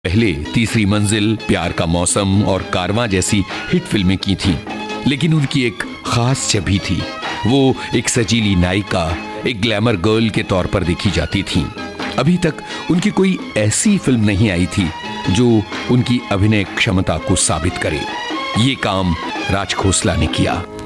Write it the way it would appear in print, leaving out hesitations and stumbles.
पहले तीसरी मंजिल, प्यार का मौसम और कारवां जैसी हिट फिल्में की थीं, लेकिन उनकी एक खास छवि थी। वो एक सजीली नायिका, एक ग्लैमर गर्ल के तौर पर देखी जाती थीं। अभी तक उनकी कोई ऐसी फिल्म नहीं आई थी जो उनकी अभिनय क्षमता को साबित करे। ये काम राज खोसला ने किया।